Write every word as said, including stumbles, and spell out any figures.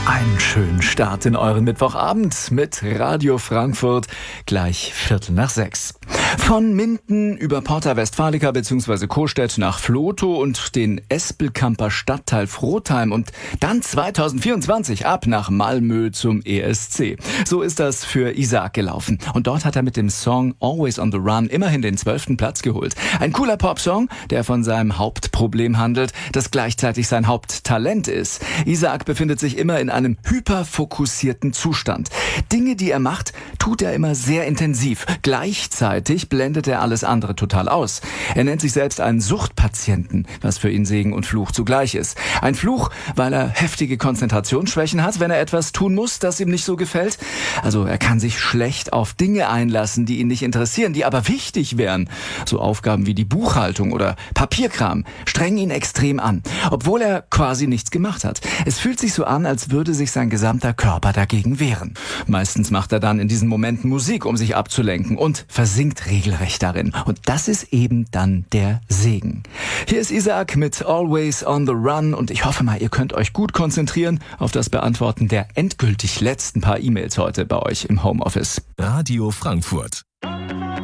Einen schönen Start in euren Mittwochabend mit Radio Frankfurt, gleich Viertel nach sechs. Von Minden über Porta Westfalica bzw. Costedt nach Vlotho und den Espelkamper Stadtteil Frotheim und dann zweitausendvierundzwanzig ab nach Malmö zum E S C. So ist das für Isaac gelaufen. Und dort hat er mit dem Song Always on the Run immerhin den zwölften Platz geholt. Ein cooler Popsong, der von seinem Hauptproblem handelt, das gleichzeitig sein Haupttalent ist. Isaac befindet sich immer in einem hyperfokussierten Zustand. Dinge, die er macht, tut er immer sehr intensiv. Gleichzeitig blendet er alles andere total aus. Er nennt sich selbst einen Suchtpatienten, was für ihn Segen und Fluch zugleich ist. Ein Fluch, weil er heftige Konzentrationsschwächen hat, wenn er etwas tun muss, das ihm nicht so gefällt. Also er kann sich schlecht auf Dinge einlassen, die ihn nicht interessieren, die aber wichtig wären. So Aufgaben wie die Buchhaltung oder Papierkram strengen ihn extrem an, obwohl er quasi nichts gemacht hat. Es fühlt sich so an, als würde sich sein gesamter Körper dagegen wehren. Meistens macht er dann in diesen Momenten Musik, um sich abzulenken und versinkt regelrecht darin. Und das ist eben dann der Segen. Hier ist Isaac mit Always on the Run und ich hoffe mal, ihr könnt euch gut konzentrieren auf das Beantworten der endgültig letzten paar E-Mails heute bei euch im Homeoffice. Radio Frankfurt.